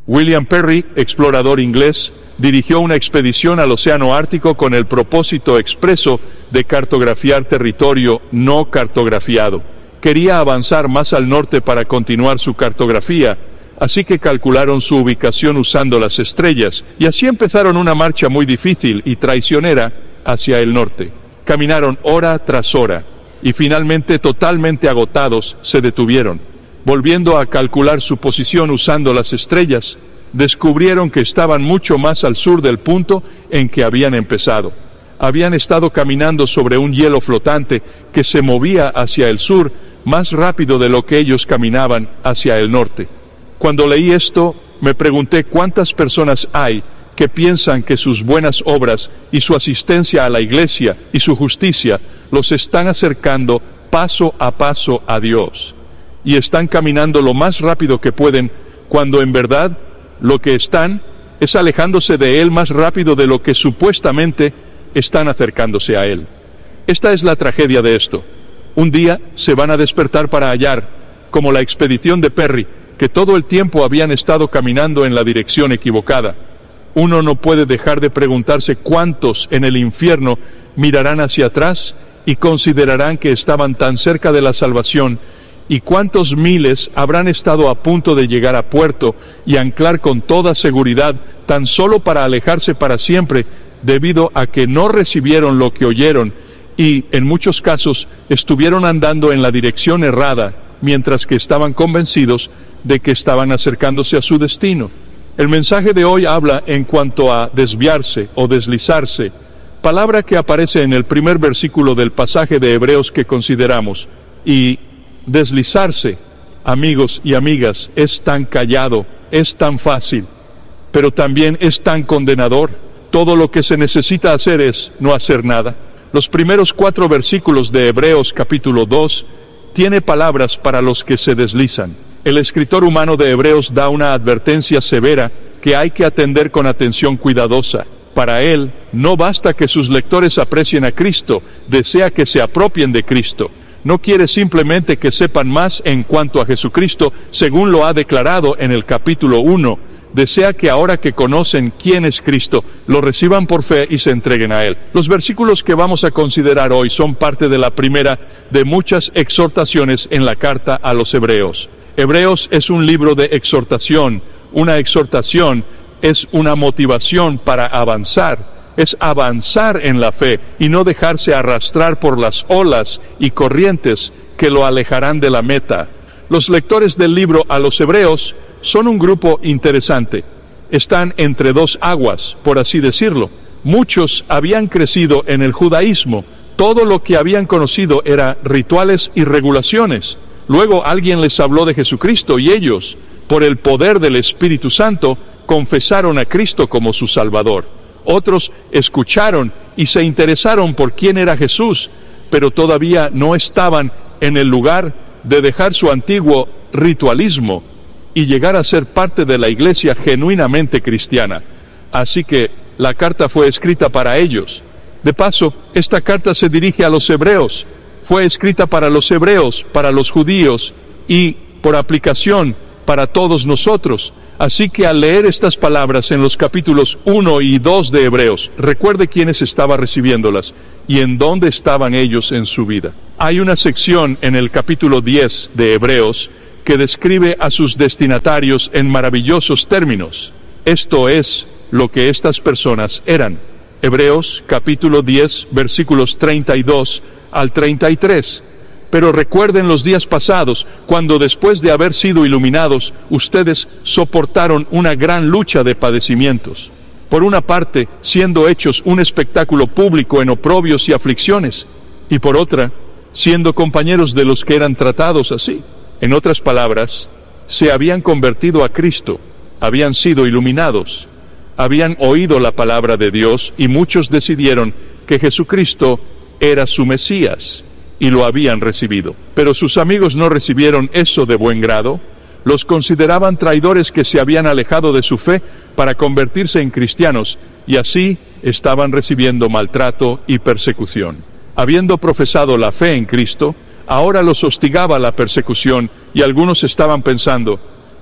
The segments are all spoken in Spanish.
William Perry, explorador inglés, dirigió una expedición al Océano Ártico con el propósito expreso de cartografiar territorio no cartografiado. Quería avanzar más al norte para continuar su cartografía, así que calcularon su ubicación usando las estrellas, y así empezaron una marcha muy difícil y traicionera hacia el norte. Caminaron hora tras hora, y finalmente, totalmente agotados, se detuvieron. Volviendo a calcular su posición usando las estrellas, descubrieron que estaban mucho más al sur del punto en que habían empezado. Habían estado caminando sobre un hielo flotante que se movía hacia el sur más rápido de lo que ellos caminaban hacia el norte. Cuando leí esto, me pregunté cuántas personas hay que piensan que sus buenas obras y su asistencia a la iglesia y su justicia los están acercando paso a paso a Dios, y están caminando lo más rápido que pueden, cuando en verdad lo que están es alejándose de Él más rápido de lo que supuestamente están acercándose a Él. Esta es la tragedia de esto. Un día se van a despertar para hallar, como la expedición de Perry, que todo el tiempo habían estado caminando en la dirección equivocada. Uno no puede dejar de preguntarse cuántos en el infierno mirarán hacia atrás y considerarán que estaban tan cerca de la salvación, y cuántos miles habrán estado a punto de llegar a puerto y anclar con toda seguridad, tan solo para alejarse para siempre, debido a que no recibieron lo que oyeron, y en muchos casos estuvieron andando en la dirección errada, mientras que estaban convencidos de que estaban acercándose a su destino. El mensaje de hoy habla en cuanto a desviarse o deslizarse, palabra que aparece en el primer versículo del pasaje de Hebreos que consideramos. Y deslizarse, amigos y amigas, es tan callado, es tan fácil, pero también es tan condenador. Todo lo que se necesita hacer es no hacer nada. Los primeros 4 versículos de Hebreos capítulo 2 tiene palabras para los que se deslizan. El escritor humano de Hebreos da una advertencia severa que hay que atender con atención cuidadosa. Para él, no basta que sus lectores aprecien a Cristo, desea que se apropien de Cristo. No quiere simplemente que sepan más en cuanto a Jesucristo, según lo ha declarado en el capítulo 1. Desea que ahora que conocen quién es Cristo, lo reciban por fe y se entreguen a Él. Los versículos que vamos a considerar hoy son parte de la primera de muchas exhortaciones en la carta a los Hebreos. Hebreos es un libro de exhortación. Una exhortación es una motivación para avanzar. Es avanzar en la fe y no dejarse arrastrar por las olas y corrientes que lo alejarán de la meta. Los lectores del libro a los Hebreos son un grupo interesante. Están entre dos aguas, por así decirlo. Muchos habían crecido en el judaísmo. Todo lo que habían conocido era rituales y regulaciones. Luego alguien les habló de Jesucristo y ellos, por el poder del Espíritu Santo, confesaron a Cristo como su Salvador. Otros escucharon y se interesaron por quién era Jesús, pero todavía no estaban en el lugar de dejar su antiguo ritualismo y llegar a ser parte de la iglesia genuinamente cristiana. Así que la carta fue escrita para ellos. De paso, esta carta se dirige a los hebreos. Fue escrita para los hebreos, para los judíos y, por aplicación, para todos nosotros. Así que al leer estas palabras en los capítulos 1 y 2 de Hebreos, recuerde quiénes estaban recibiéndolas y en dónde estaban ellos en su vida. Hay una sección en el capítulo 10 de Hebreos que describe a sus destinatarios en maravillosos términos. Esto es lo que estas personas eran. Hebreos capítulo 10, versículos 32 al 33. Pero recuerden los días pasados, cuando después de haber sido iluminados, ustedes soportaron una gran lucha de padecimientos. Por una parte, siendo hechos un espectáculo público en oprobios y aflicciones, y por otra, siendo compañeros de los que eran tratados así. En otras palabras, se habían convertido a Cristo, habían sido iluminados, habían oído la palabra de Dios, y muchos decidieron que Jesucristo era su Mesías, y lo habían recibido. Pero sus amigos no recibieron eso de buen grado. Los consideraban traidores que se habían alejado de su fe para convertirse en cristianos, y así estaban recibiendo maltrato y persecución. Habiendo profesado la fe en Cristo, ahora los hostigaba la persecución, y algunos estaban pensando,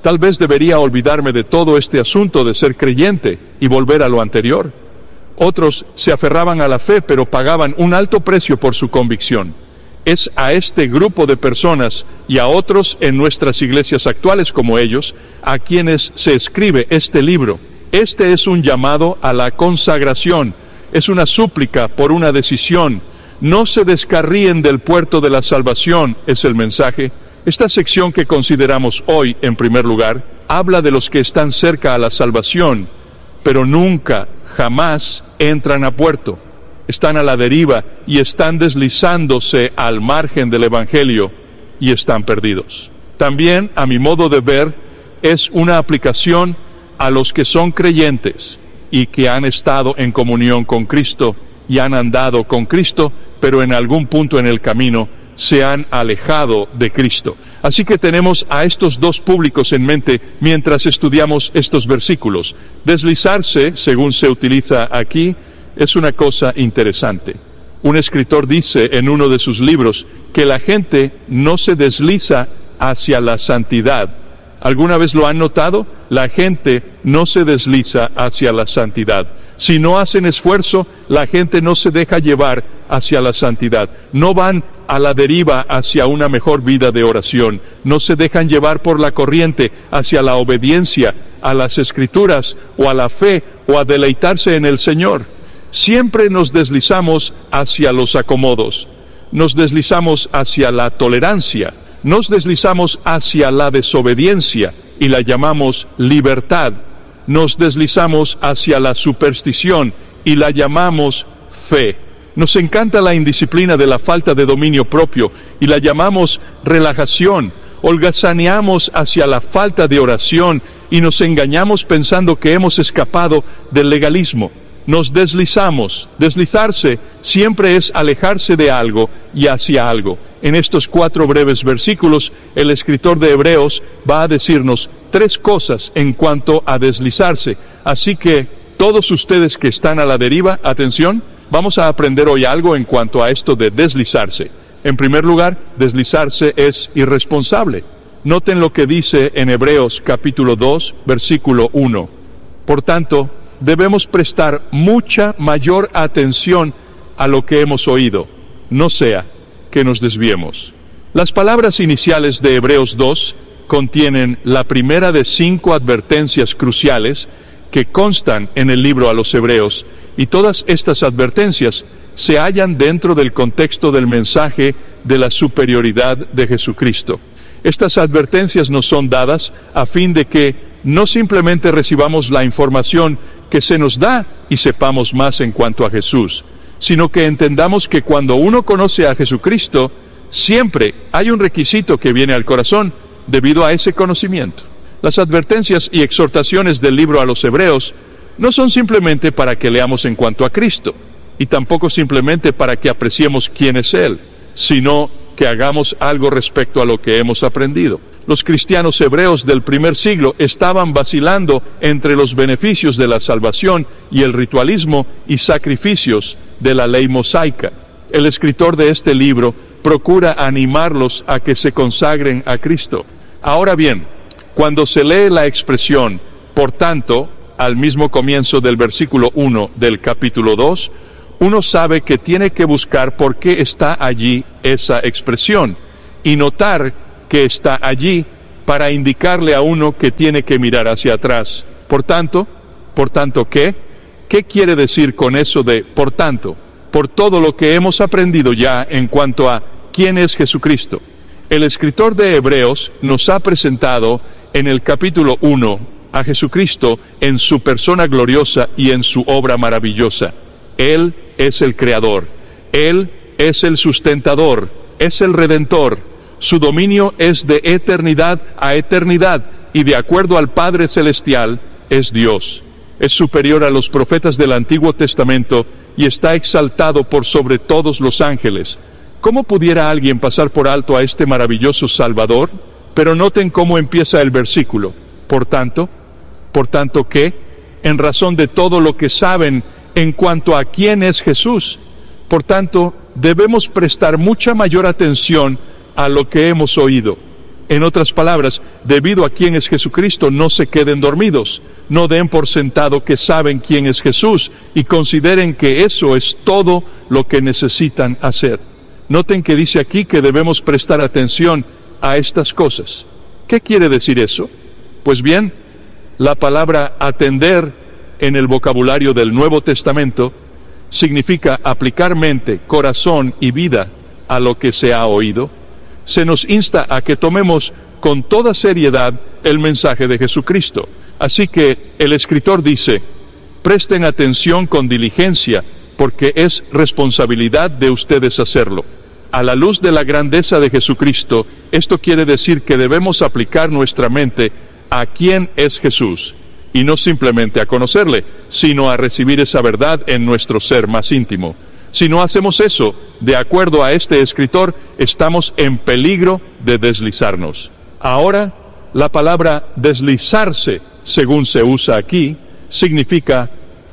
Tal vez debería olvidarme de todo este asunto de ser creyente y volver a lo anterior. Otros se aferraban a la fe, pero pagaban un alto precio por su convicción. Es a este grupo de personas y a otros en nuestras iglesias actuales como ellos, a quienes se escribe este libro. Este es un llamado a la consagración, es una súplica por una decisión. No se descarríen del puerto de la salvación, es el mensaje. Esta sección que consideramos hoy, en primer lugar, habla de los que están cerca a la salvación, pero nunca, jamás entran a puerto. Están a la deriva y están deslizándose al margen del Evangelio y están perdidos. También, a mi modo de ver, es una aplicación a los que son creyentes y que han estado en comunión con Cristo y han andado con Cristo, pero en algún punto en el camino se han alejado de Cristo. Así que tenemos a estos dos públicos en mente mientras estudiamos estos versículos. Deslizarse, según se utiliza aquí, es una cosa interesante. Un escritor dice en uno de sus libros que la gente no se desliza hacia la santidad. ¿Alguna vez lo han notado? La gente no se desliza hacia la santidad. Si no hacen esfuerzo, la gente no se deja llevar hacia la santidad. No van a la deriva hacia una mejor vida de oración. No se dejan llevar por la corriente hacia la obediencia a las Escrituras o a la fe o a deleitarse en el Señor. Siempre nos deslizamos hacia los acomodos. Nos deslizamos hacia la tolerancia. Nos deslizamos hacia la desobediencia y la llamamos libertad. Nos deslizamos hacia la superstición y la llamamos fe. Nos encanta la indisciplina de la falta de dominio propio y la llamamos relajación. Holgazaneamos hacia la falta de oración y nos engañamos pensando que hemos escapado del legalismo. Nos deslizamos. Deslizarse siempre es alejarse de algo y hacia algo. En estos 4 breves versículos, el escritor de Hebreos va a decirnos 3 cosas en cuanto a deslizarse. Así que, todos ustedes que están a la deriva, atención, vamos a aprender hoy algo en cuanto a esto de deslizarse. En primer lugar, deslizarse es irresponsable. Noten lo que dice en Hebreos capítulo 2, versículo 1. Por tanto, debemos prestar mucha mayor atención a lo que hemos oído, no sea que nos desviemos. Las palabras iniciales de Hebreos 2 contienen la primera de 5 advertencias cruciales que constan en el libro a los Hebreos, y todas estas advertencias se hallan dentro del contexto del mensaje de la superioridad de Jesucristo. Estas advertencias nos son dadas a fin de que no simplemente recibamos la información que se nos da y sepamos más en cuanto a Jesús, sino que entendamos que cuando uno conoce a Jesucristo, siempre hay un requisito que viene al corazón debido a ese conocimiento. Las advertencias y exhortaciones del libro a los Hebreos no son simplemente para que leamos en cuanto a Cristo, y tampoco simplemente para que apreciemos quién es Él, sino que hagamos algo respecto a lo que hemos aprendido. Los cristianos hebreos del primer siglo estaban vacilando entre los beneficios de la salvación y el ritualismo y sacrificios de la ley mosaica. El escritor de este libro procura animarlos a que se consagren a Cristo. Ahora bien, cuando se lee la expresión, por tanto, al mismo comienzo del versículo 1 del capítulo 2, uno sabe que tiene que buscar por qué está allí esa expresión y notar que está allí para indicarle a uno que tiene que mirar hacia atrás. Por tanto, ¿qué? ¿Qué quiere decir con eso de por tanto? Por todo lo que hemos aprendido ya en cuanto a quién es Jesucristo. El escritor de Hebreos nos ha presentado en el capítulo 1 a Jesucristo en su persona gloriosa y en su obra maravillosa. Él es el Creador, Él es el sustentador, es el Redentor. Su dominio es de eternidad a eternidad y de acuerdo al Padre Celestial es Dios. Es superior a los profetas del Antiguo Testamento y está exaltado por sobre todos los ángeles. ¿Cómo pudiera alguien pasar por alto a este maravilloso Salvador? Pero noten cómo empieza el versículo. Por tanto, ¿qué? En razón de todo lo que saben en cuanto a quién es Jesús. Por tanto, debemos prestar mucha mayor atención a lo que hemos oído. En otras palabras, debido a quién es Jesucristo, no se queden dormidos. No den por sentado que saben quién es Jesús y consideren que eso es todo lo que necesitan hacer. Noten que dice aquí que debemos prestar atención a estas cosas. ¿Qué quiere decir eso? Pues bien, la palabra atender en el vocabulario del Nuevo Testamento significa aplicar mente, corazón y vida a lo que se ha oído. Se nos insta a que tomemos con toda seriedad el mensaje de Jesucristo. Así que el escritor dice, presten atención con diligencia, porque es responsabilidad de ustedes hacerlo. A la luz de la grandeza de Jesucristo, esto quiere decir que debemos aplicar nuestra mente a quién es Jesús, y no simplemente a conocerle, sino a recibir esa verdad en nuestro ser más íntimo. Si no hacemos eso, de acuerdo a este escritor, estamos en peligro de deslizarnos. Ahora, la palabra deslizarse, según se usa aquí, significa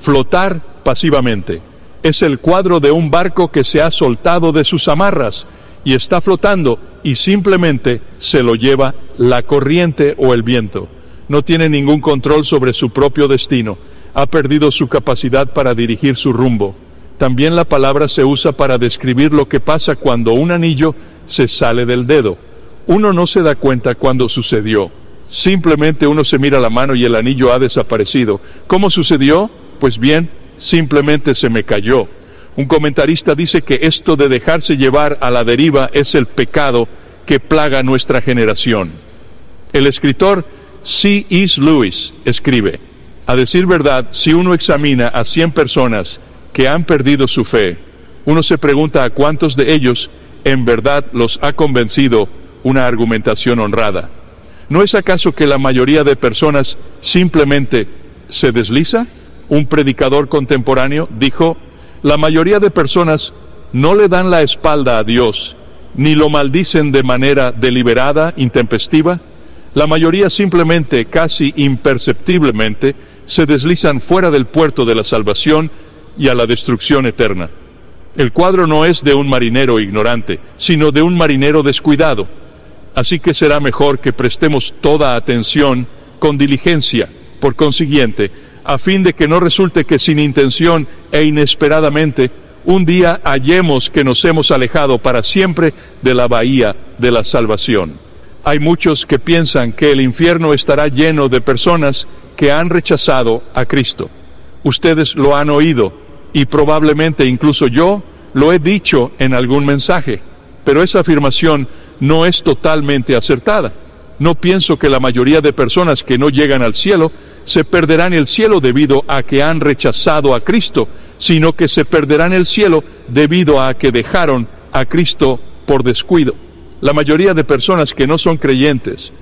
flotar pasivamente. Es el cuadro de un barco que se ha soltado de sus amarras y está flotando y simplemente se lo lleva la corriente o el viento. No tiene ningún control sobre su propio destino. Ha perdido su capacidad para dirigir su rumbo. También la palabra se usa para describir lo que pasa cuando un anillo se sale del dedo. Uno no se da cuenta cuando sucedió. Simplemente uno se mira la mano y el anillo ha desaparecido. ¿Cómo sucedió? Pues bien, simplemente se me cayó. Un comentarista dice que esto de dejarse llevar a la deriva es el pecado que plaga nuestra generación. El escritor C.S. Lewis escribe, a decir verdad, si uno examina a 100 personas que han perdido su fe, uno se pregunta a cuántos de ellos en verdad los ha convencido una argumentación honrada. ¿No es acaso que la mayoría de personas simplemente se desliza? Un predicador contemporáneo dijo, la mayoría de personas no le dan la espalda a Dios, ni lo maldicen de manera deliberada, intempestiva. La mayoría simplemente, casi imperceptiblemente, se deslizan fuera del puerto de la salvación y a la destrucción eterna. El cuadro no es de un marinero ignorante, sino de un marinero descuidado. Así que será mejor que prestemos toda atención con diligencia, por consiguiente, a fin de que no resulte que sin intención e inesperadamente, un día hallemos que nos hemos alejado para siempre de la bahía de la salvación. Hay muchos que piensan que el infierno estará lleno de personas que han rechazado a Cristo. Ustedes lo han oído, y probablemente incluso yo lo he dicho en algún mensaje, pero esa afirmación no es totalmente acertada. No pienso que la mayoría de personas que no llegan al cielo se perderán el cielo debido a que han rechazado a Cristo, sino que se perderán el cielo debido a que dejaron a Cristo por descuido. La mayoría de personas que no son creyentes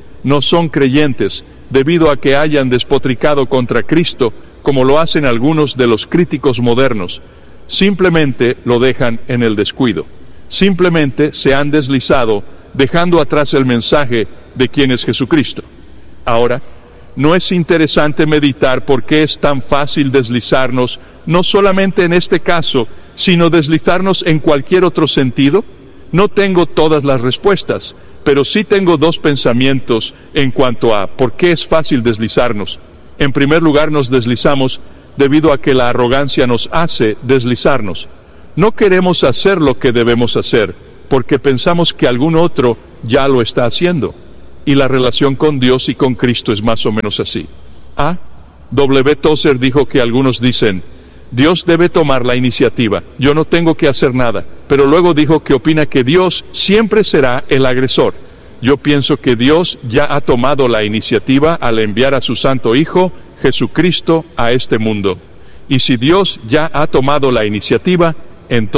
debido a que hayan despotricado contra Cristo, como lo hacen algunos de los críticos modernos. Simplemente lo dejan en el descuido. Simplemente se han deslizado, dejando atrás el mensaje de quién es Jesucristo. Ahora, ¿no es interesante meditar por qué es tan fácil deslizarnos, no solamente en este caso, sino deslizarnos en cualquier otro sentido? No tengo todas las respuestas, pero sí tengo dos pensamientos en cuanto a por qué es fácil deslizarnos. En primer lugar, nos deslizamos debido a que la arrogancia nos hace deslizarnos. No queremos hacer lo que debemos hacer, porque pensamos que algún otro ya lo está haciendo. Y la relación con Dios y con Cristo es más o menos así. W. Tozer dijo que algunos dicen, Dios debe tomar la iniciativa, yo no tengo que hacer nada. Pero luego dijo que opina que Dios siempre será el agresor. Yo pienso que Dios ya ha tomado la iniciativa al enviar a su Santo Hijo, Jesucristo, a este mundo. Y si Dios ya ha tomado la iniciativa, entonces